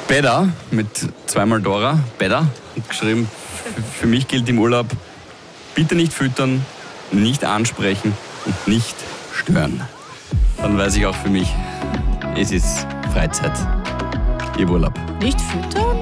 Beda mit zweimal Dora. Beda hat geschrieben, für mich gilt im Urlaub, bitte nicht füttern, nicht ansprechen und nicht stören. Dann weiß ich auch für mich, es ist Freizeit. Ihr Urlaub. Nicht füttern?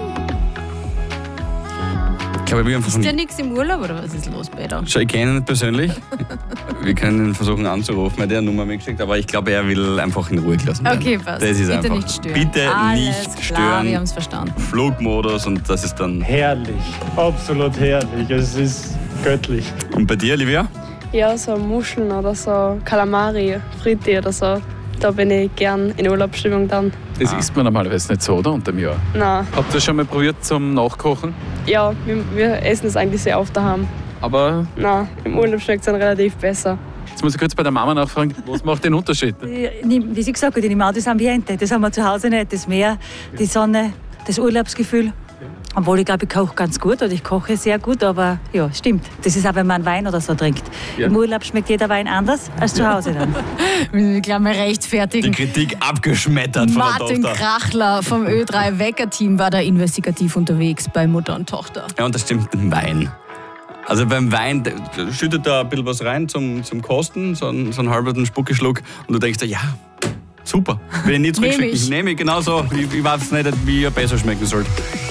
Ich glaube, wir Ist ja nichts im Urlaub oder was ist los, Peter? Ich kenne ihn nicht persönlich. Wir können ihn versuchen anzurufen, er hat eine Nummer mitgeschickt, aber ich glaube, er will einfach in Ruhe gelassen werden. Okay, passt. Das ist Bitte einfach. nicht stören. Bitte Alles nicht klar, stören. wir haben es verstanden. Flugmodus und das ist dann. Herrlich, absolut herrlich. Es ist göttlich. Und bei dir, Olivia? Ja, so Muscheln oder so Kalamari, Fritti oder so. Da bin ich gern in Urlaubsstimmung dann. Das isst man normalerweise nicht so, oder? Unterm Jahr. Nein, Habt ihr das schon mal probiert zum Nachkochen? ja, wir essen es eigentlich sehr oft daheim. Aber Nein, im Urlaub schmeckt es dann relativ besser. jetzt muss ich kurz bei der Mama nachfragen, was macht den Unterschied? Wie sie gesagt hat, ich nehme auch das Ambiente. Das haben wir zu Hause nicht. Das Meer, die Sonne, das Urlaubsgefühl. Obwohl ich glaube, ich koche ganz gut oder ich koche sehr gut, aber ja, stimmt. Das ist auch, wenn man einen Wein oder so trinkt. Ja. Im Urlaub schmeckt jeder Wein anders als zu Hause dann. Ich glaube, wir Die rechtfertigen. Kritik abgeschmettert von Martin der Tochter. Krachler vom Ö3 Wecker-Team war da investigativ unterwegs bei Mutter und Tochter. Ja, und das stimmt mit dem Wein. Also beim Wein da schüttet da ein bisschen was rein zum Kosten, so einen halben Spuckeschluck und du denkst dir, ja, super, will ich nie zurückschicken. Nehm ich. Nehme ich genauso. Ich weiß nicht, wie er besser schmecken sollte.